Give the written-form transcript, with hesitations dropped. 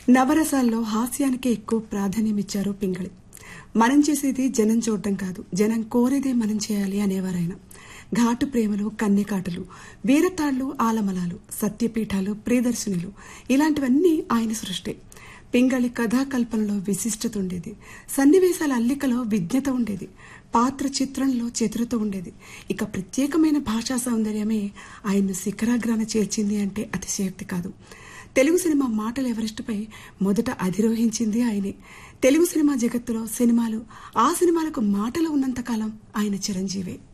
నవరసాల్లో హాస్యానికే ఎక్కువ ప్రాధాన్యం ఇచ్చారు పింగళి. మనం చేసేది జనం చూడటం కాదు, జనం కోరేదే మనం చేయాలి అనేవారాయన. ఘాటు ప్రేమలు, కన్నెకాటులు, వీరతాళ్లు, ఆలమలాలు, సత్యపీఠాలు, ప్రియదర్శినులు ఇలాంటివన్నీ ఆయన సృష్టి. పింగళి కథాకల్పనలో విశిష్టత ఉండేది, సన్నివేశాల అల్లికలో విజ్ఞత ఉండేది, పాత్ర చిత్రంలో చతురత ఉండేది. ఇక ప్రత్యేకమైన భాషా సౌందర్యమే ఆయన్ను శిఖరాగ్రాన చేర్చింది అంటే అతిశయోక్తి కాదు. తెలుగు సినిమా మాటల ఎవరెస్టుపై మొదట అధిరోహించింది ఆయనే. తెలుగు సినిమా జగత్తులో సినిమాలు, ఆ సినిమాలకు మాటలు ఉన్నంతకాలం ఆయన చిరంజీవే.